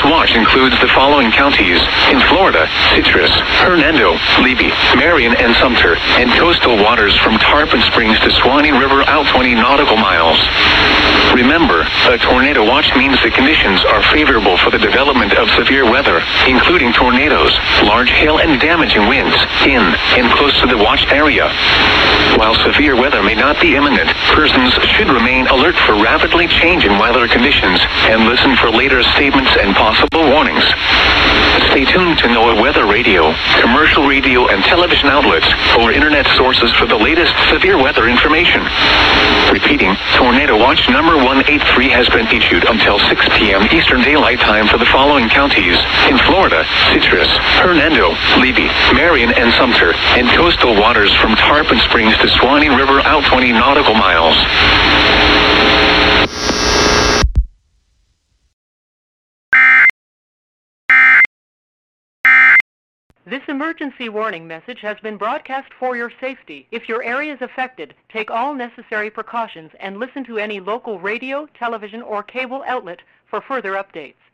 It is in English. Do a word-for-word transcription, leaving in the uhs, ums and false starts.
This watch includes the following counties. In Florida, Citrus, Hernando, Levy, Marion, and Sumter, and coastal waters from Tarpon Springs to Swanee River out twenty nautical miles. Remember, a tornado watch means the conditions are favorable for the development of severe weather, including tornadoes, large hail, and damaging winds in and close to the watched area. While severe weather may not be imminent, persons should remain alert for rapidly changing weather conditions and listen for later statements and possible warnings. Stay tuned to NOAA Weather Radio, commercial radio and television outlets, or internet sources for the latest severe weather information. Repeating, Tornado Watch number one eight three has been issued until six p.m. Eastern Daylight Time for the following counties. In Florida, Citrus, Hernando, Levy, Marion, and Sumter, and coastal waters from Tarpon Springs to Swanee River out twenty nautical miles. This emergency warning message has been broadcast for your safety. If your area is affected, take all necessary precautions and listen to any local radio, television, or cable outlet for further updates.